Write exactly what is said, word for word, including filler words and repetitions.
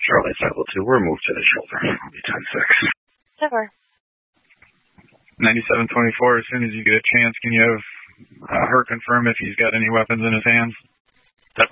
Charlie Cycle two, we're moved to the shoulder. I'll be ten six. Never. ninety-seven twenty-four, as soon as you get a chance, can you have uh, her confirm if he's got any weapons in his hands?